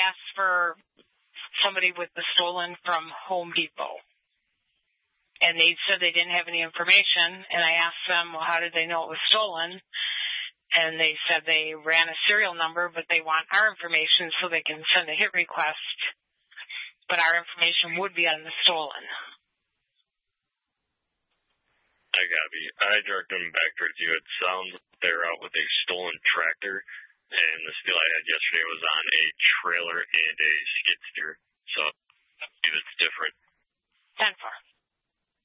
asked for somebody with the stolen from Home Depot. And they said they didn't have any information, and I asked them, well, how did they know it was stolen? And they said they ran a serial number, but they want our information so they can send a hit request. But our information would be on the stolen. I gotta be. I directed them back towards you. It sounds they're out with a stolen tractor, and the steal I had yesterday was on a trailer and a skid steer. So